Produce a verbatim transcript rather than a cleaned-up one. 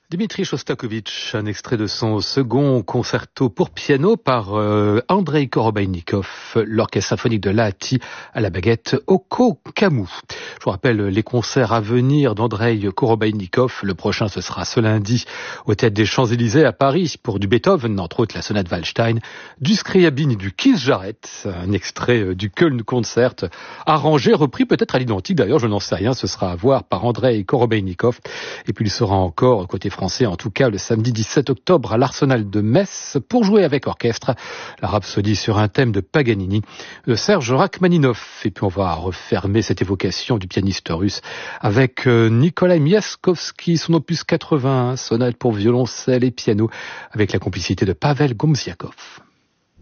Dmitri Shostakovich, un extrait de son second concerto pour piano par euh, Andrei Korobeinikov, l'orchestre symphonique de Lahti à la baguette Oko Kamou. Je vous rappelle les concerts à venir d'Andrei Korobeinikov. Le prochain, ce sera ce lundi au Théâtre des Champs-Élysées à Paris pour du Beethoven, entre autres la sonate Waldstein, du Scriabine et du Keith Jarrett, un extrait du Köln Concert, arrangé, repris peut-être à l'identique d'ailleurs, je n'en sais rien, ce sera à voir par Andrei Korobeinikov. Et puis il sera encore côté français, en tout cas le samedi dix-sept octobre à l'Arsenal de Metz pour jouer avec orchestre la rhapsodie sur un thème de Paganini de Serge Rachmaninoff. Et puis on va refermer cette évocation du pianiste russe avec Nikolai Miaskovski, son opus quatre-vingt-un, sonate pour violoncelle et piano avec la complicité de Pavel Gomziakov.